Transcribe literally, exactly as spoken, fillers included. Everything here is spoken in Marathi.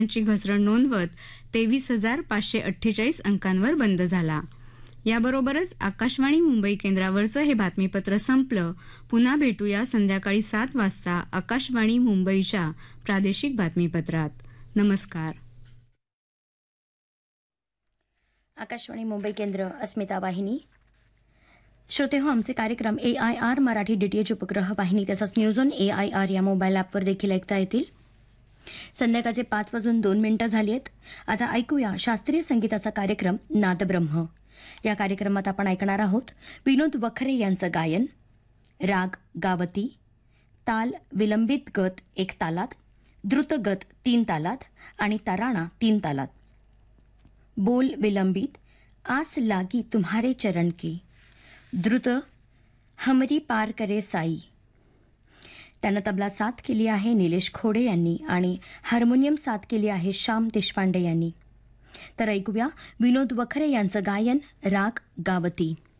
ची घसरण नोंदवत तेवीस हजार पाचशे अठ्ठेचाळीस अंकांवर बंद झाला. याबरोबरच आकाशवाणी मुंबई केंद्रावरचं हे बातमीपत्र संपलं. पुन्हा भेटूया संध्याकाळी सात वाजता आकाशवाणी मुंबईच्या प्रादेशिक बातमीपत्रात. नमस्कार. आकाशवाणी मुंबई केंद्र, अस्मिता वाहिनी. श्रोते हो, आमचे कार्यक्रम ए आय आर मराठी डीटीएच उपग्रह वाहिनी तसंच news on A I R या मोबाईल ॲपवर देखील ऐकता येतील. संध्याकाळचे पाच वाजून दोन मिनिटं झाली आहेत. आता ऐकूया शास्त्रीय संगीताचा कार्यक्रम नादब्रह्म. या कार्यक्रमात आपण ऐकणार आहोत विनोद वखरे यांचं गायन. राग गावती, ताल विलंबित गत एक तालात, द्रुत गत तीन तालात आणि तराणा तीन तालात. बोल विलंबित आस लागी तुम्हारे चरण की, द्रुत हमरी पार करे साई. त्यानं तबला साथ केली आहे निलेश खोडे यांनी आणि हार्मोनियम साथ केली आहे श्याम देशपांडे यांनी. तर ऐकूया विनोद वखरे यांचं गायन राग गावती.